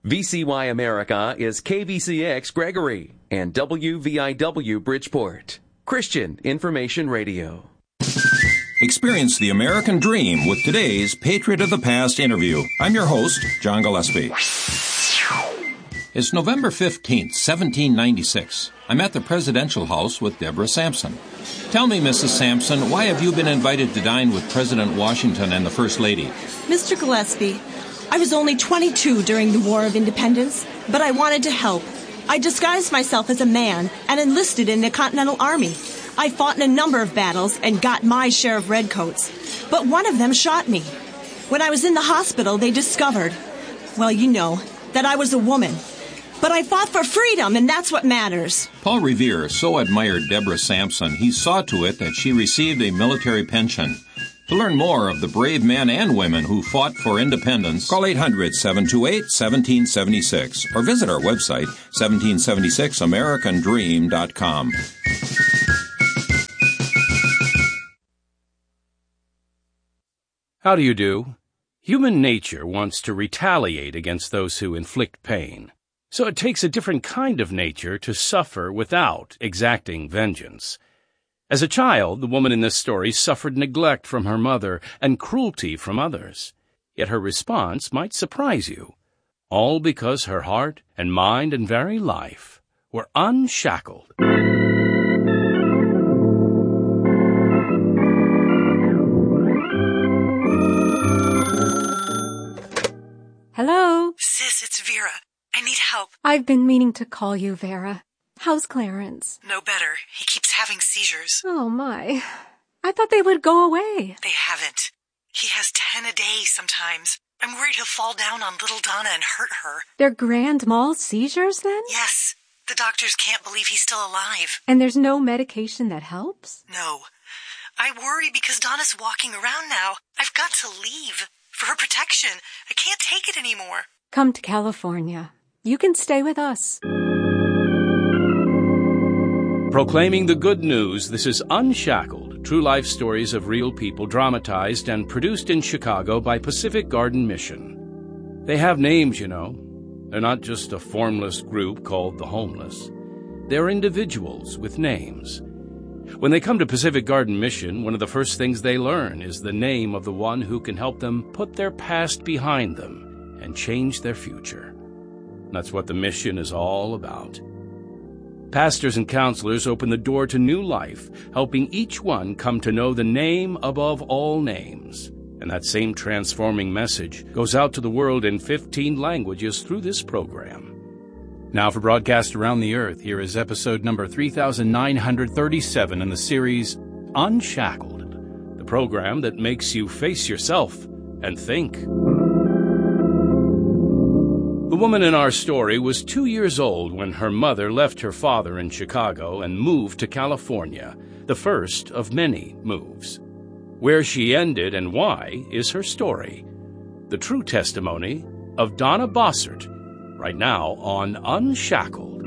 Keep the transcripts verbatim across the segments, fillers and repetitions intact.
V C Y America is K V C X Gregory and W V I W Bridgeport. Christian Information Radio. Experience the American dream with today's Patriot of the Past interview. I'm your host, John Gillespie. It's November fifteenth, seventeen ninety-six. I'm at the presidential house with Deborah Sampson. Tell me, Missus Sampson, why have you been invited to dine with President Washington and the First Lady? Mister Gillespie, I was only twenty-two during the War of Independence, but I wanted to help. I disguised myself as a man and enlisted in the Continental Army. I fought in a number of battles and got my share of redcoats, but one of them shot me. When I was in the hospital, they discovered, well, you know, that I was a woman. But I fought for freedom, and that's what matters. Paul Revere so admired Deborah Sampson, he saw to it that she received a military pension. To learn more of the brave men and women who fought for independence, call eight hundred, seven two eight, one seven seven six or visit our website, seventeen seventy-six american dream dot com. How do you do? Human nature wants to retaliate against those who inflict pain. So it takes a different kind of nature to suffer without exacting vengeance. As a child, the woman in this story suffered neglect from her mother and cruelty from others. Yet her response might surprise you, all because her heart and mind and very life were unshackled. Hello? Sis, it's Vera. I need help. I've been meaning to call you, Vera. How's Clarence? No better. He keeps having seizures. Oh, my. I thought they would go away. They haven't. He has ten a day sometimes. I'm worried he'll fall down on little Donna and hurt her. They're grand mal seizures, then? Yes. The doctors can't believe he's still alive. And there's no medication that helps? No. I worry because Donna's walking around now. I've got to leave. For her protection. I can't take it anymore. Come to California. You can stay with us. Proclaiming the good news, this is Unshackled, true life stories of real people dramatized and produced in Chicago by Pacific Garden Mission. They have names, you know. They're not just a formless group called the homeless. They're individuals with names. When they come to Pacific Garden Mission, one of the first things they learn is the name of the one who can help them put their past behind them and change their future. That's what the mission is all about. Pastors and counselors open the door to new life, helping each one come to know the name above all names. And that same transforming message goes out to the world in fifteen languages through this program. Now for broadcast around the earth, here is episode number three thousand nine hundred thirty-seven in the series Unshackled, the program that makes you face yourself and think. The woman in our story was two years old when her mother left her father in Chicago and moved to California, the first of many moves. Where she ended and why is her story. The true testimony of Donna Bossert, right now on Unshackled.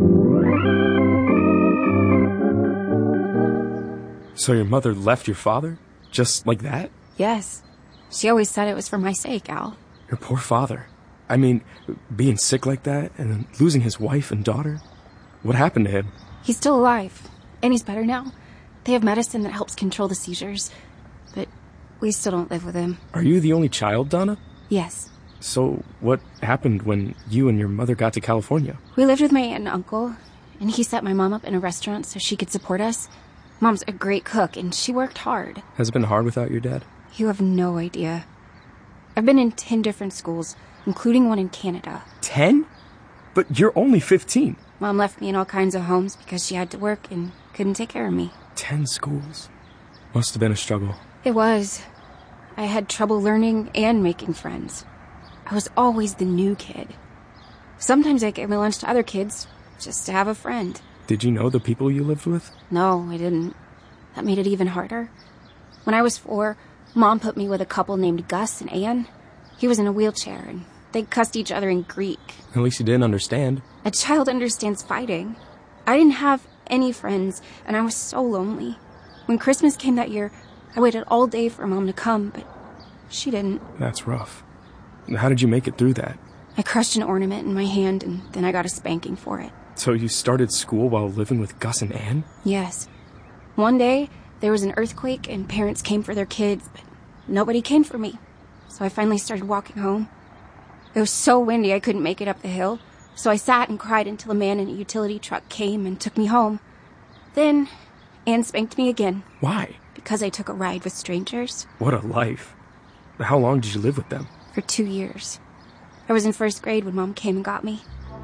So your mother left your father? Just like that? Yes. She always said it was for my sake, Al. Your poor father. I mean, being sick like that and then losing his wife and daughter. What happened to him? He's still alive, and he's better now. They have medicine that helps control the seizures, but we still don't live with him. Are you the only child, Donna? Yes. So what happened when you and your mother got to California? We lived with my aunt and uncle, and he set my mom up in a restaurant so she could support us. Mom's a great cook, and she worked hard. Has it been hard without your dad? You have no idea. I've been in ten different schools, including one in Canada. Ten? But you're only fifteen. Mom left me in all kinds of homes because she had to work and couldn't take care of me. Ten schools. Must have been a struggle. It was. I had trouble learning and making friends. I was always the new kid. Sometimes I gave my lunch to other kids just to have a friend. Did you know the people you lived with? No, I didn't. That made it even harder. When I was four, Mom put me with a couple named Gus and Ann. He was in a wheelchair, and they cussed each other in Greek. At least you didn't understand. A child understands fighting. I didn't have any friends, and I was so lonely. When Christmas came that year, I waited all day for Mom to come, but she didn't. That's rough. How did you make it through that? I crushed an ornament in my hand, and then I got a spanking for it. So you started school while living with Gus and Ann? Yes. One day, there was an earthquake, and parents came for their kids, but nobody came for me. So I finally started walking home. It was so windy I couldn't make it up the hill, so I sat and cried until a man in a utility truck came and took me home. Then, Ann spanked me again. Why? Because I took a ride with strangers. What a life. How long did you live with them? For two years. I was in first grade when Mom came and got me.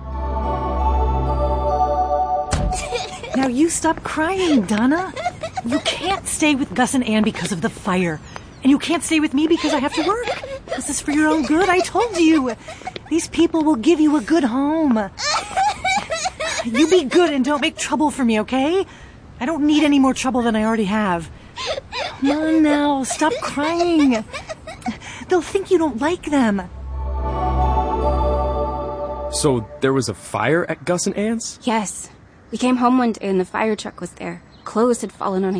Now you stop crying, Donna. You can't stay with Gus and Ann because of the fire. And you can't stay with me because I have to work. This is for your own good, I told you. These people will give you a good home. You be good and don't make trouble for me, okay? I don't need any more trouble than I already have. Come on now, stop crying. They'll think you don't like them. So there was a fire at Gus and Ann's? Yes. We came home one day and the fire truck was there. Clothes had fallen on a